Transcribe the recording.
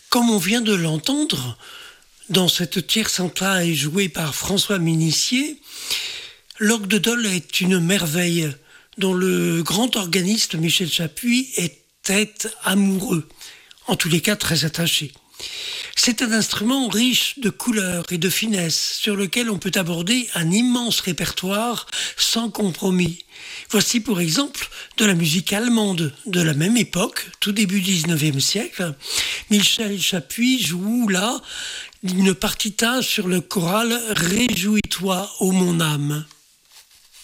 Comme on vient de l'entendre, dans cette tierce entaille jouée par François Minissier, l'orgue de Dole est une merveille dont le grand organiste Michel Chapuis était amoureux, en tous les cas très attaché. C'est un instrument riche de couleurs et de finesse sur lequel on peut aborder un immense répertoire sans compromis. Voici pour exemple de la musique allemande de la même époque, tout début 19e siècle. Michel Chapuis joue là une partita sur le choral « Réjouis-toi, ô mon âme ».